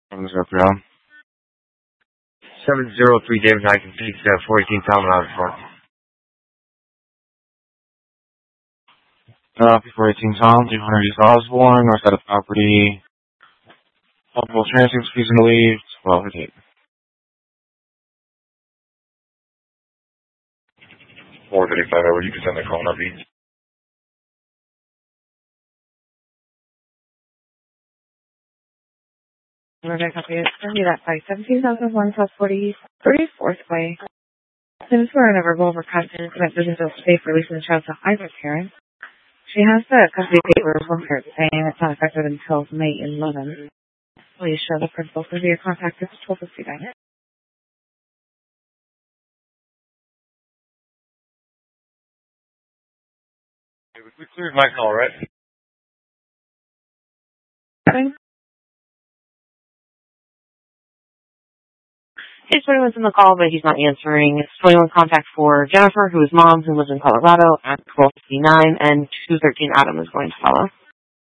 From the Scorpio. 703 David Hikins, 14 Talmud Report. 418 Tom, 200 East Osborne, north side of property. Multiple transcripts, please and leave. 12:58. 435 over, you can send the call number. Rebecca, send me that by 17,001 plus 34th Way. Since we're in a verbal overcussion, that doesn't feel safe releasing the child to either parent. She has the custody papers from her saying it's not effective until May 11th. Please show the principal for your contact at 12:59. We cleared my call, right? Hey, 21's in the call, but he's not answering. It's 21 contact for Jennifer, who is mom, who lives in Colorado, at 12:59, and 213 Adam is going to follow.